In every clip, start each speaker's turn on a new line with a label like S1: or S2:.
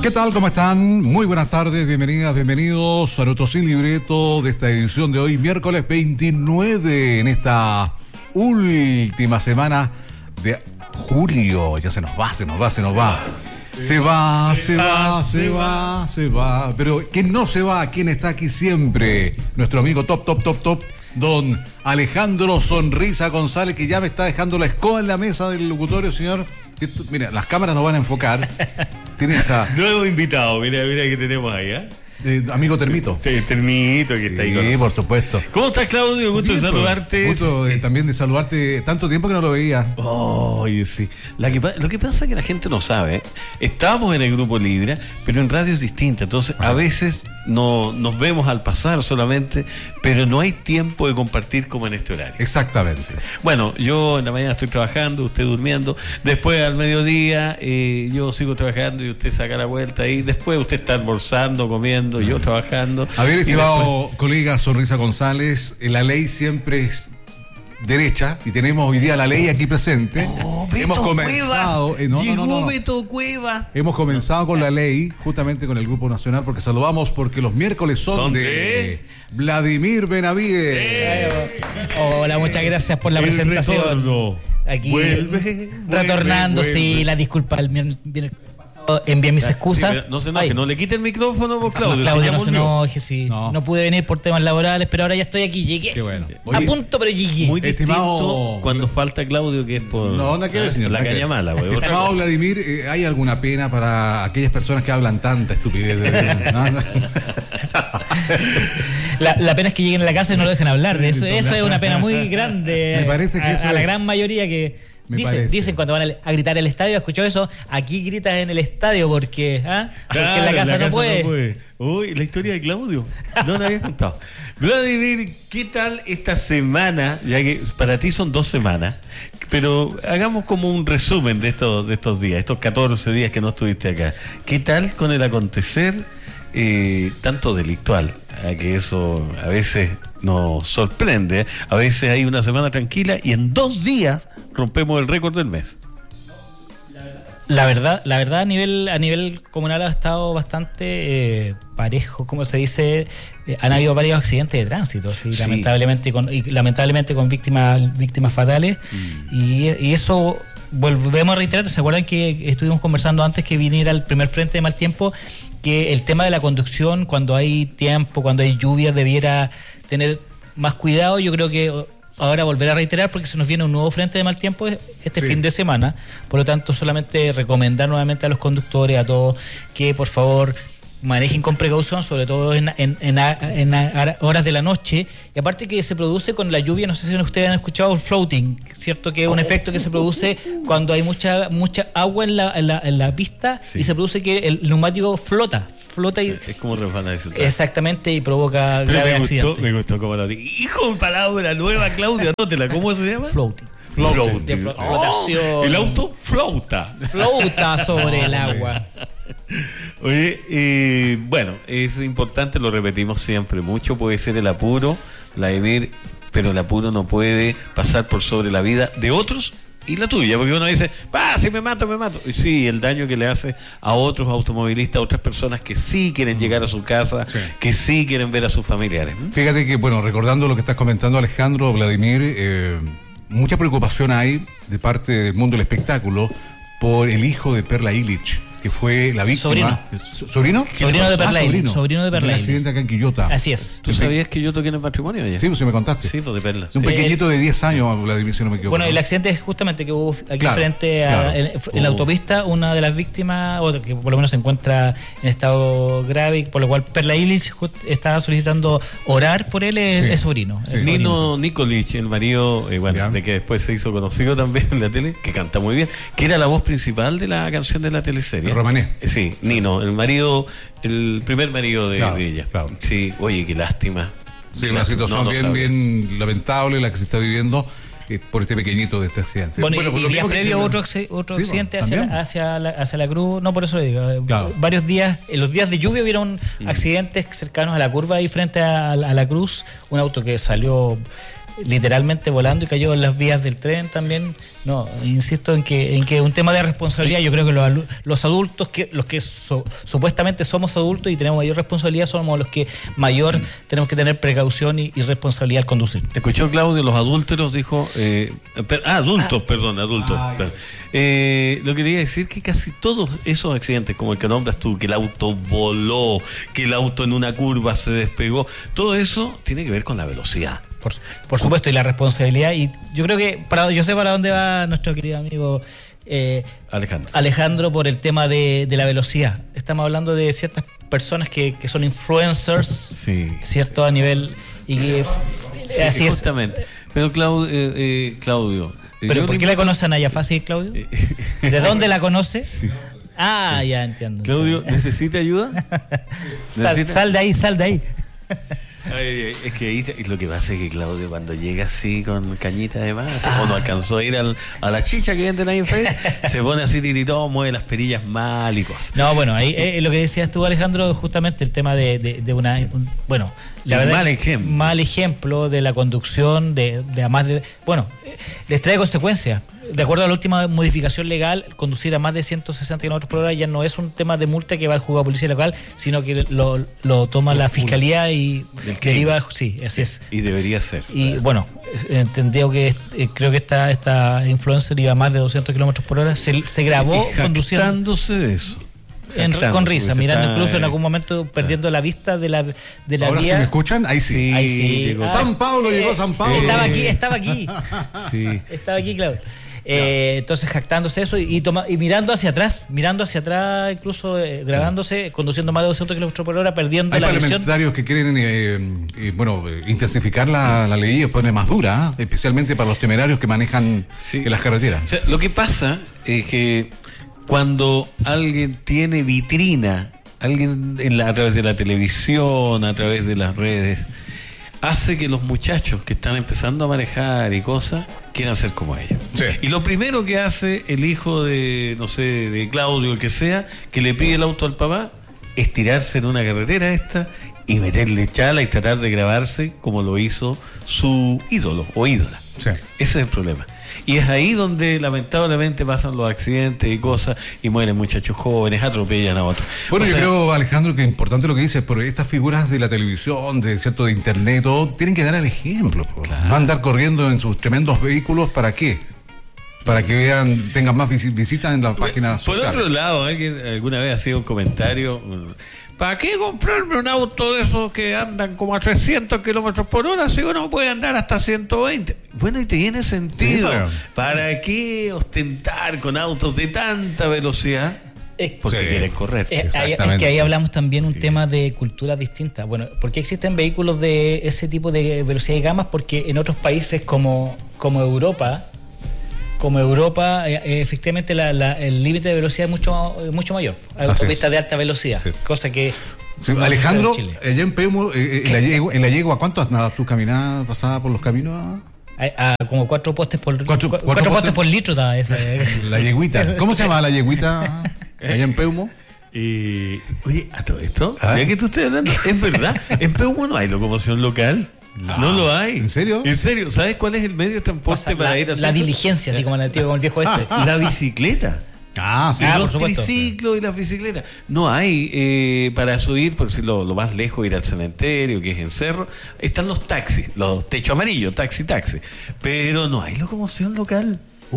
S1: ¿Qué tal? ¿Cómo están? Muy buenas tardes, bienvenidas, bienvenidos a nuestro Sin Libreto de esta edición de hoy, miércoles 29, en esta última semana de julio. Ya se nos va. Se va. Pero ¿quién no se va? ¿Quién está aquí siempre? Nuestro amigo top, don Alejandro Sonrisa González, que ya me está dejando la escoba en la mesa del locutorio, señor. Mira, las cámaras no van a enfocar. Tiene esa...
S2: Nuevo invitado, mira que tenemos ahí, ¿eh?
S1: Amigo Termito.
S2: Termito que está ahí con
S1: nosotros. Por supuesto.
S2: ¿Cómo estás, Claudio? Gusto de saludarte.
S1: Gusto también de saludarte. Tanto tiempo que no lo veía.
S2: Oye, sí. Lo que pasa es que la gente no sabe, ¿eh? Estábamos en el Grupo Libra, pero en radio es distinta. Entonces, a veces no nos vemos al pasar solamente, pero no hay tiempo de compartir como en este horario.
S1: Exactamente.
S2: Bueno, yo en la mañana estoy trabajando, usted durmiendo. Después, al mediodía, yo sigo trabajando y usted saca la vuelta ahí. Después, usted está almorzando, comiendo, yo trabajando.
S1: A ver, estimado colega Sonrisa González, la ley siempre es derecha y tenemos hoy día la ley aquí presente. Hemos comenzado.
S2: Beto Cueva.
S1: Hemos comenzado con la ley, justamente con el Grupo Nacional, porque saludamos porque los miércoles son de Vladimir Benavides.
S3: Hola, muchas gracias por la presentación.
S2: Retorno.
S3: Aquí retornando, sí, la disculpa el miércoles pasado, envié mis excusas.
S2: Sí, no se enoje, no le quite el micrófono, vos, Claudio.
S3: Claudio, no se enoje, sí. No pude venir por temas laborales, pero ahora ya estoy aquí, llegué.
S1: Qué bueno.
S3: A punto, pero llegué.
S2: Muy distinto cuando falta Claudio, que es por...
S1: No quiere, señor.
S2: La caña mala, güey.
S1: Estimado Vladimir, ¿hay alguna pena para aquellas personas que hablan tanta estupidez?
S3: La pena es que lleguen a la casa y no lo dejen hablar. Eso es una pena muy grande.
S1: Me parece que
S3: a la gran mayoría que dicen cuando van a gritar el estadio, ¿escuchó eso? Aquí gritas en el estadio porque en la casa no puede.
S2: Uy, la historia de Claudio. No la había contado. Vladimir, ¿qué tal esta semana? Ya que para ti son 2 semanas, pero hagamos como un resumen de estos días, estos 14 días que no estuviste acá. ¿Qué tal con el acontecer tanto delictual? Que eso a veces nos sorprende. A veces hay una semana tranquila y en 2 días rompemos el récord del mes.
S3: La verdad a nivel comunal ha estado bastante parejo, como se dice. Han habido varios accidentes de tránsito, sí. lamentablemente con víctimas fatales. Y eso volvemos a reiterar. ¿Se acuerdan que estuvimos conversando antes que viniera el primer frente de mal tiempo? Que el tema de la conducción, cuando hay tiempo, cuando hay lluvia, debiera tener más cuidado. Yo creo que ahora volver a reiterar porque se nos viene un nuevo frente de mal tiempo fin de semana. Por lo tanto, solamente recomendar nuevamente a los conductores, a todos, que por favor manejen con precaución, sobre todo en horas de la noche. Y aparte que se produce con la lluvia, no sé si ustedes han escuchado el floating, ¿cierto? Que es un efecto que se produce cuando hay mucha agua en la pista, y se produce que el neumático flota y...
S2: Es como resbalar.
S3: Exactamente, y provoca graves accidentes.
S2: Me gustó como lo dije. Hijo de palabra nueva, Claudia, anótela. ¿Cómo se llama?
S3: Floating.
S2: De
S3: flotación.
S2: El auto flota
S3: sobre el agua.
S2: Oye, bueno, es importante, lo repetimos siempre, mucho puede ser el apuro, Vladimir, pero el apuro no puede pasar por sobre la vida de otros y la tuya, porque uno dice, si me mato. Y sí, el daño que le hace a otros automovilistas, a otras personas que sí quieren llegar a su casa, que sí quieren ver a sus familiares.
S1: Fíjate que, recordando lo que estás comentando, Alejandro, Vladimir, mucha preocupación hay de parte del mundo del espectáculo por el hijo de Perla Illich, que fue la víctima. ¿Sobrino?
S3: Sobrino de Perla Illich. Sobrino de Perla
S1: Illich. Un accidente acá en Quillota.
S3: Así es.
S2: ¿Tú sabías que yo toqué en el matrimonio ya?
S1: Sí, pues me contaste.
S2: Sí, pues de Perla.
S1: Un pequeñito de 10 años, Vladimir, si no me equivoco.
S3: Bueno, el accidente es justamente que hubo aquí frente a en la autopista, una de las víctimas, o que por lo menos se encuentra en estado grave, por lo cual Perla Illich estaba solicitando orar por él, es sobrino.
S2: Sí. Nino Nikolic, el marido, de que después se hizo conocido también en la tele, que canta muy bien, que era la voz principal de la canción de la teleserie.
S1: El Romané.
S2: Sí, Nino, el primer marido de ella.
S1: Claro.
S2: Sí, oye, qué lástima.
S1: Sí, una situación bien lamentable la que se está viviendo por este pequeñito de este accidente.
S3: Bueno, y días previo otro accidente hacia la Cruz, no, por eso le digo, varios días, en los días de lluvia hubieron accidentes cercanos a la curva ahí frente a la Cruz, un auto que salió literalmente volando y cayó en las vías del tren también. No, insisto en que es un tema de responsabilidad. Yo creo que los adultos, los que supuestamente somos adultos y tenemos mayor responsabilidad, somos los que mayor tenemos que tener precaución y responsabilidad al conducir.
S2: Escuchó Claudio, los adúlteros, dijo... adultos. Perdón. Lo que quería decir que casi todos esos accidentes, como el que nombras tú, que el auto voló, que el auto en una curva se despegó, todo eso tiene que ver con la velocidad.
S3: Por supuesto, y la responsabilidad. Y yo creo que yo sé para dónde va nuestro querido amigo Alejandro por el tema de la velocidad. Estamos hablando de ciertas personas que son influencers,
S2: sí,
S3: ¿cierto? A nivel... Y que,
S2: sí, así justamente. Pero Claudio...
S3: ¿Pero por qué la conoce a Naya Fácil, Claudio? ¿De dónde la conoce? Sí. Ya entiendo.
S2: Claudio, ¿necesita ayuda?
S3: Sal de ahí.
S2: Ay, es que ahí lo que pasa es que Claudio cuando llega así con cañita de más o no alcanzó a ir a la chicha que venden ahí en Facebook, se pone así tiritón, mueve las perillas mal y cosas.
S3: No, bueno, ahí lo que decías tú, Alejandro, justamente el tema de la verdad, mal ejemplo de la conducción de más de, les trae consecuencias. De acuerdo a la última modificación legal, conducir a más de 160 km por hora ya no es un tema de multa que va al juzgado de policía local, sino que lo toma la fiscalía y deriva. Sí, así es.
S2: Y debería ser.
S3: Y entendido que creo que esta influencer iba a más de 200 km por hora. Se grabó conduciendo.
S2: Jactándose de eso.
S3: Con risa, mirando incluso en algún momento perdiendo la vista de la
S1: ¿Ahora
S3: vía.
S1: ¿Se me escuchan? Ahí sí.
S3: Llegó.
S1: San Pablo, llegó San Pablo.
S3: Estaba aquí.
S2: Sí.
S3: Estaba aquí, claro. Entonces jactándose eso y mirando hacia atrás incluso grabándose, conduciendo más de 200 km por hora, perdiendo la visión.
S1: Hay parlamentarios que quieren intensificar la ley y poner más dura, especialmente para los temerarios que manejan en las carreteras.
S2: O sea, lo que pasa es que cuando alguien tiene vitrina, alguien a través de la televisión, a través de las redes, hace que los muchachos que están empezando a manejar y cosas quieran ser como ellos. Sí. Y lo primero que hace el hijo de Claudio, el que sea, que le pide el auto al papá, es tirarse en una carretera y meterle chala y tratar de grabarse como lo hizo su ídolo o ídola.
S1: Sí.
S2: Ese es el problema. Y es ahí donde lamentablemente pasan los accidentes y cosas y mueren muchachos jóvenes, atropellan a otros.
S1: Bueno, yo creo, Alejandro, que es importante lo que dices, porque estas figuras de la televisión, de internet, todo, tienen que dar el ejemplo. Claro. No andar corriendo en sus tremendos vehículos, ¿para qué? Para que tengan más visitas en las páginas sociales.
S2: Por otro lado, alguien alguna vez hacía un comentario... ¿Para qué comprarme un auto de esos que andan como a 300 kilómetros por hora si uno puede andar hasta 120? Bueno, y tiene sentido. Sí, ¿para qué ostentar con autos de tanta velocidad? Porque quieren correr.
S3: Es que ahí hablamos también un tema de culturas distintas. Bueno, ¿por qué existen vehículos de ese tipo de velocidad y gamas? Porque en otros países como Europa, efectivamente el límite de velocidad es mucho mayor. Hay autopistas de alta velocidad, cosa que...
S1: Sí, Alejandro, allá en Peumo, en la yegua, ¿cuánto andabas tú caminando, pasaba por los caminos?
S3: Como 4 postes por litro estaba esa.
S1: La yeguita. ¿Cómo se llama la yeguita allá en Peumo?
S2: Oye, a todo esto, ya que tú estás hablando, es verdad, en Peumo no hay locomoción local. No lo hay.
S1: ¿En serio?
S2: ¿En serio? ¿Sabes cuál es el medio de transporte para ir a
S3: la diligencia, así como el viejo este?
S2: La bicicleta.
S1: Sí.
S2: Los triciclos y las bicicletas. No hay para subir, por decirlo lo más lejos, ir al cementerio, que es en Cerro. Están los taxis, los techos amarillos, taxi. Pero no hay locomoción local.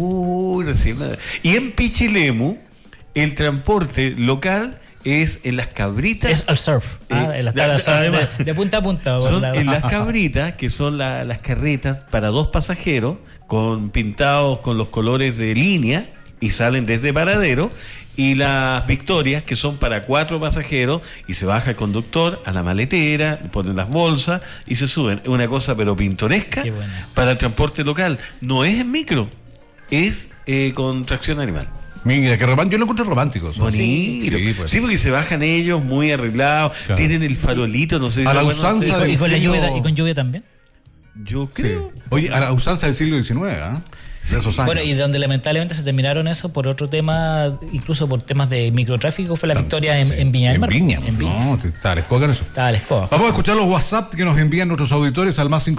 S2: Y en Pichilemu, el transporte local es en las cabritas.
S3: Es el surf. En las tablas de punta a punta.
S2: Son en las cabritas, que son las carretas para 2 pasajeros, pintados con los colores de línea, y salen desde Paradero. Y las Victorias, que son para 4 pasajeros, y se baja el conductor a la maletera, ponen las bolsas y se suben. Es una cosa pero pintoresca para el transporte local. No es en micro, es con tracción animal.
S1: Mira, que romántico, yo lo encuentro romántico.
S2: Bonito. Sí, porque se bajan ellos muy arreglados, tienen el farolito, no sé.
S1: A la usanza del
S3: siglo... ¿Y con lluvia también?
S2: Yo creo.
S1: Sí. Oye, a la usanza del siglo XIX, de esos años.
S3: Bueno, y donde lamentablemente se terminaron eso por otro tema, incluso por temas de microtráfico, fue la victoria en Viña del Mar.
S1: En Viña. No, estaba la escoba con eso.
S3: Estaba la escoba.
S1: Vamos a escuchar los WhatsApp que nos envían nuestros auditores al más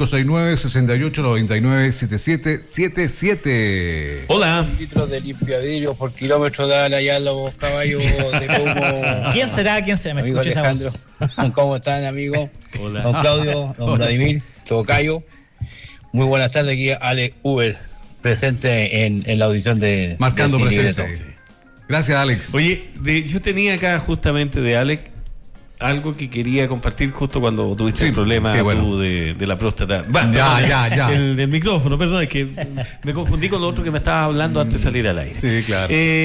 S1: 569-6899-7777.
S2: Hola.
S4: Litros de limpiavidrio por kilómetro dan allá los caballos de humo.
S3: ¿Quién será? ¿Me
S4: Amigo
S3: escucha esa voz?
S4: Alejandro, ¿cómo están, amigo?
S2: Hola.
S4: Don Claudio, don Vladimir, Tocayo. Muy buenas tardes, aquí Alex Uber, presente en la audición de
S1: Marcando
S4: de
S1: presencia.
S4: Libreto.
S1: Gracias, Alex.
S2: Oye, yo tenía acá justamente de Alex algo que quería compartir justo cuando tuviste el problema tú de la próstata.
S1: Ya.
S2: El micrófono, perdón, es que me confundí con lo otro que me estabas hablando antes de salir al aire.
S1: Sí, claro.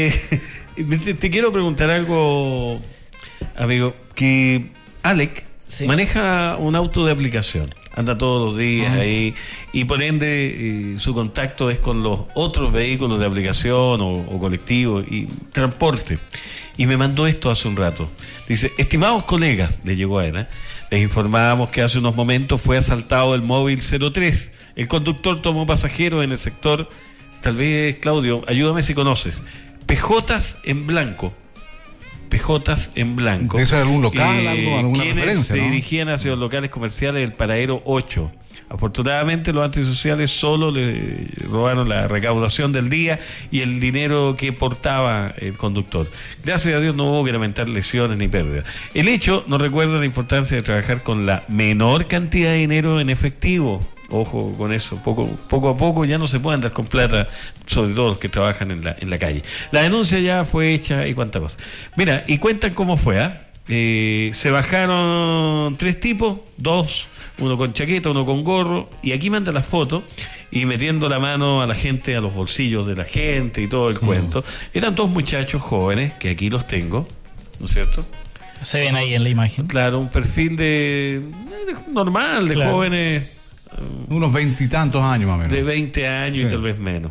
S2: Te quiero preguntar algo, amigo, que Alex maneja un auto de aplicación. Anda todos los días ahí y por ende su contacto es con los otros vehículos de aplicación o colectivos y transporte. Y me mandó esto hace un rato. Dice, estimados colegas, le llegó a él, les informábamos que hace unos momentos fue asaltado el móvil 03. El conductor tomó pasajeros en el sector, tal vez, Claudio, ayúdame si conoces, Pejotas en Blanco. Pejotas en Blanco.
S1: ¿Eso es algún local, alguna referencia?
S2: Se
S1: ¿no?
S2: dirigían hacia los locales comerciales del Paradero 8. Afortunadamente los antisociales solo le robaron la recaudación del día y el dinero que portaba el conductor. Gracias a Dios no hubo que lamentar lesiones ni pérdidas. El hecho nos recuerda la importancia de trabajar con la menor cantidad de dinero en efectivo. Ojo con eso, poco a poco ya no se puede andar con plata, sobre todo los que trabajan en la calle. La denuncia ya fue hecha y cuánta cosa. Mira, y cuentan cómo fue, se bajaron 3 tipos, 2, uno con chaqueta, uno con gorro, y aquí manda las fotos y metiendo la mano a la gente, a los bolsillos de la gente y todo el cuento. Eran 2 muchachos jóvenes, que aquí los tengo, ¿no es cierto?
S3: Se ven ahí en la imagen.
S2: Claro, un perfil de normal, de jóvenes.
S1: Unos 20 y tantos años más o menos.
S2: De 20 años y tal vez menos.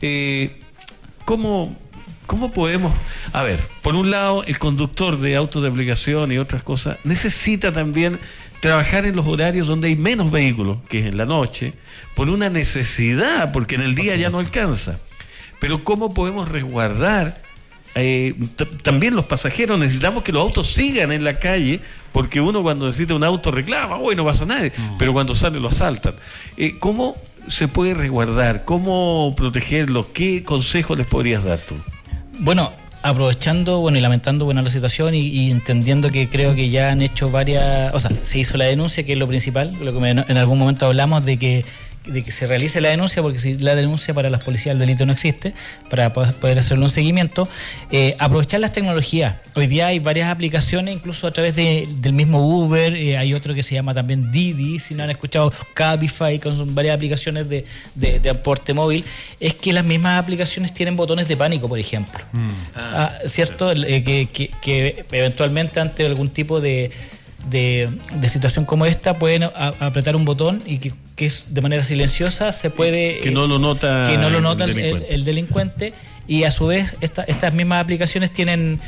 S2: ¿Cómo podemos...? A ver, por un lado, el conductor de autos de aplicación y otras cosas necesita también trabajar en los horarios donde hay menos vehículos, que es en la noche, por una necesidad, porque en el día ya no alcanza. Pero ¿cómo podemos resguardar? También los pasajeros necesitamos que los autos sigan en la calle, porque uno cuando necesita un auto reclama, hoy no pasa nada, pero cuando sale lo asaltan. ¿Cómo se puede resguardar? ¿Cómo protegerlos? ¿Qué consejos les podrías dar tú?
S3: Bueno, aprovechando y lamentando la situación y entendiendo que creo que ya han hecho varias, o sea, se hizo la denuncia, que es lo principal, lo que en algún momento hablamos de que se realice la denuncia, porque si la denuncia para las policías el delito no existe, para poder hacerle un seguimiento, aprovechar las tecnologías. Hoy día hay varias aplicaciones, incluso a través del mismo Uber, hay otro que se llama también Didi, si no han escuchado, Cabify, con varias aplicaciones de transporte móvil. Es que las mismas aplicaciones tienen botones de pánico, por ejemplo. ¿Cierto? Que eventualmente ante algún tipo de situación como esta pueden apretar un botón y que es de manera silenciosa, se puede
S2: que no lo nota
S3: el delincuente, y a su vez estas mismas aplicaciones tienen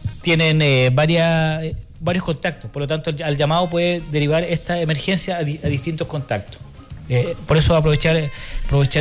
S3: varios contactos, por lo tanto al llamado puede derivar esta emergencia a distintos contactos. Por eso aprovechar